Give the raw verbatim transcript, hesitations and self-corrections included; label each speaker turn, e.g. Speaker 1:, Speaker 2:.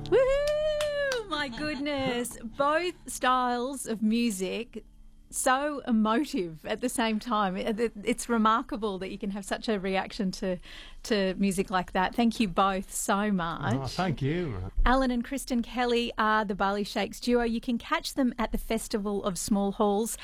Speaker 1: Woohoo! My goodness. Both styles of music, so emotive at the same time. It's remarkable that you can have such a reaction to to music like that. Thank you both so much.
Speaker 2: Oh, thank you.
Speaker 1: Alan and Kristen Kelly are the Bali Shakes duo. You can catch them at the Festival of Small Halls